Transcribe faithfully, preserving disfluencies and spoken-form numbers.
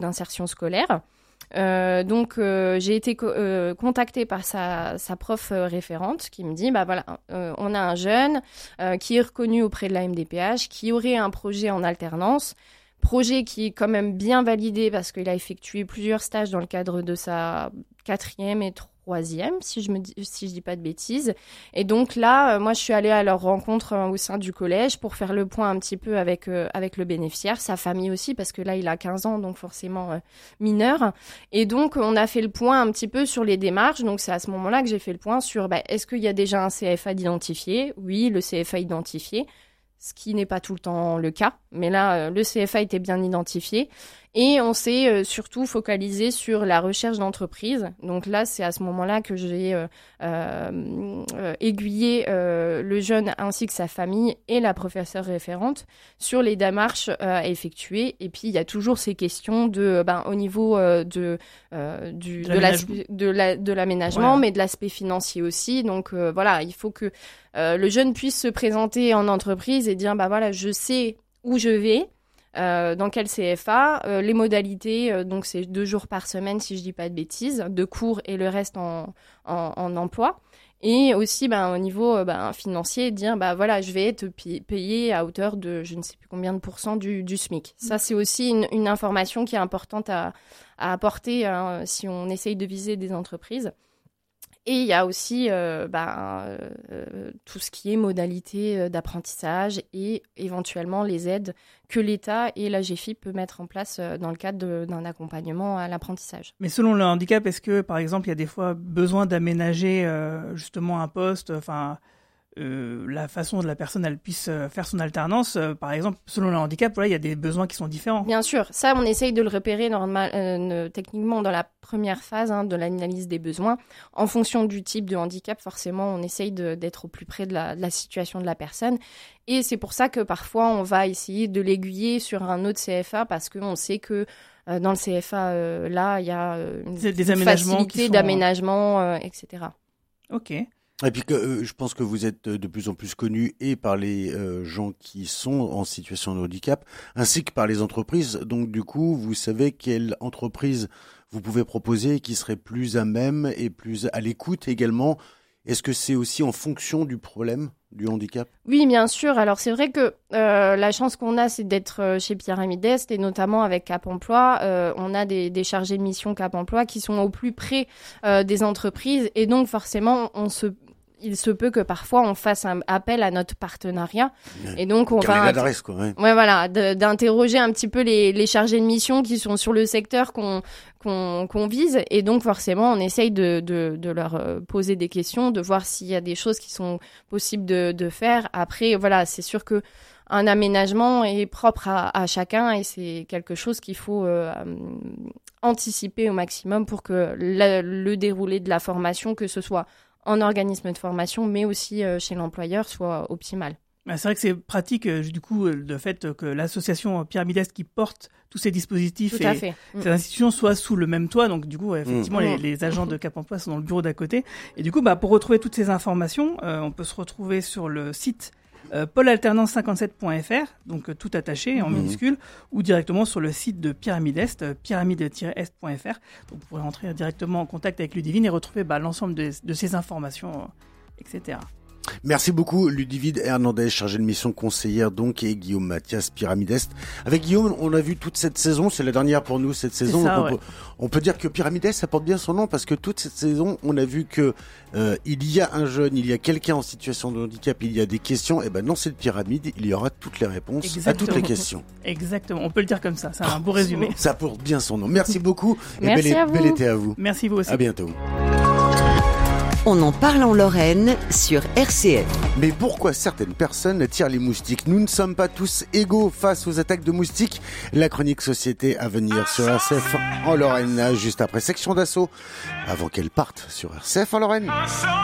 d'insertion scolaire. Euh, donc euh, j'ai été co- euh, contactée par sa, sa prof euh, référente qui me dit bah voilà euh, on a un jeune euh, qui est reconnu auprès de la M D P H qui aurait un projet en alternance, projet qui est quand même bien validé parce qu'il a effectué plusieurs stages dans le cadre de sa quatrième et troisième si je me dis, si je dis pas de bêtises. Et donc là euh, moi je suis allée à leur rencontre euh, au sein du collège pour faire le point un petit peu avec euh, avec le bénéficiaire, sa famille aussi parce que là il a quinze ans donc forcément euh, mineur. Et donc on a fait le point un petit peu sur les démarches. Donc c'est à ce moment-là que j'ai fait le point sur bah, est-ce qu'il y a déjà un C F A d'identifié ? Oui, le C F A identifié, ce qui n'est pas tout le temps le cas, mais là euh, le C F A était bien identifié. Et on s'est euh, surtout focalisé sur la recherche d'entreprise. Donc là, c'est à ce moment-là que j'ai euh, euh, euh, aiguillé euh, le jeune ainsi que sa famille et la professeure référente sur les démarches euh, à effectuer. Et puis, il y a toujours ces questions de, ben, au niveau euh, de, euh, du, de, l'aspect, de, la, de l'aménagement, ouais. mais de l'aspect financier aussi. Donc euh, voilà, il faut que euh, le jeune puisse se présenter en entreprise et dire, bah voilà, je sais où je vais. Euh, dans quel C F A, euh, les modalités, euh, donc c'est deux jours par semaine si je dis pas de bêtises, de cours et le reste en, en, en emploi. Et aussi ben, au niveau euh, ben, financier, dire bah voilà, je vais être payé à hauteur de je ne sais plus combien de pourcents du, du SMIC. Ça c'est aussi une, une information qui est importante à, à apporter hein, si on essaye de viser des entreprises. Et il y a aussi euh, bah, euh, tout ce qui est modalité d'apprentissage et éventuellement les aides que l'État et la G F I P peuvent mettre en place dans le cadre de, d'un accompagnement à l'apprentissage. Mais selon le handicap, est-ce que, par exemple, il y a des fois besoin d'aménager euh, justement un poste, enfin, euh, la façon dont la personne elle puisse faire son alternance, euh, par exemple, selon le handicap, voilà, il y a des besoins qui sont différents. Bien sûr, ça, on essaye de le repérer normal, euh, techniquement dans la première phase hein, de l'analyse des besoins. En fonction du type de handicap, forcément, on essaye de, d'être au plus près de la, de la situation de la personne. Et c'est pour ça que parfois, on va essayer de l'aiguiller sur un autre C F A parce qu'on sait que euh, dans le C F A, euh, là, il y a euh, une, des une facilité sont... d'aménagement, euh, et cetera. Ok. Et puis que, euh, je pense que vous êtes de plus en plus connu et par les euh, gens qui sont en situation de handicap, ainsi que par les entreprises. Donc du coup, vous savez quelle entreprise vous pouvez proposer qui serait plus à même et plus à l'écoute également. Est-ce que c'est aussi en fonction du problème du handicap ? Oui, bien sûr. Alors c'est vrai que euh, la chance qu'on a, c'est d'être chez Pyramide Est et notamment avec Cap Emploi. Euh, on a des, des chargés de mission Cap Emploi qui sont au plus près euh, des entreprises et donc forcément, on se il se peut que parfois on fasse un appel à notre partenariat et donc on va l'adresse, quoi, ouais. ouais voilà de, d'interroger un petit peu les, les chargés de mission qui sont sur le secteur qu'on qu'on, qu'on vise et donc forcément on essaye de, de, de leur poser des questions, de voir s'il y a des choses qui sont possibles de, de faire. Après voilà, c'est sûr que un aménagement est propre à, à chacun et c'est quelque chose qu'il faut euh, anticiper au maximum pour que la, le déroulé de la formation, que ce soit en organisme de formation, mais aussi euh, chez l'employeur, soit optimal. C'est vrai que c'est pratique, du coup, le fait que l'association Pyramide Est qui porte tous ces dispositifs Tout et fait. ces mmh. institutions soient sous le même toit. Donc, du coup, effectivement, mmh. les, les agents de Cap Emploi sont dans le bureau d'à côté. Et du coup, bah, pour retrouver toutes ces informations, euh, on peut se retrouver sur le site Euh, pôle alternance cinquante-sept point f r, donc euh, tout attaché en mmh. minuscule, ou directement sur le site de Pyramide Est, euh, pyramide tiret est point f r. Donc vous pourrez entrer directement en contact avec Ludivine et retrouver bah, l'ensemble de, de ces informations, euh, et cetera. Merci beaucoup Ludivine Hernandez, chargée de mission conseillère donc, et Guillaume Mathias, Pyramide Est. Avec Guillaume, on a vu toute cette saison, c'est la dernière pour nous cette saison. Ça, donc on, ouais. peut, on peut dire que Pyramide Est, ça porte bien son nom parce que toute cette saison, on a vu que euh, il y a un jeune, il y a quelqu'un en situation de handicap, il y a des questions. Et ben non, c'est le Pyramide, il y aura toutes les réponses Exactement. à toutes les questions. Exactement, on peut le dire comme ça, c'est un beau résumé. Ça porte bien son nom. Merci beaucoup et Merci bel, à vous. bel été à vous. Merci vous aussi. À bientôt. On en parle en Lorraine sur R C F. Mais pourquoi certaines personnes tirent les moustiques ? Nous ne sommes pas tous égaux face aux attaques de moustiques. La chronique société à venir sur R C F en Lorraine, juste après Section d'Assaut, avant qu'elle parte sur R C F en Lorraine.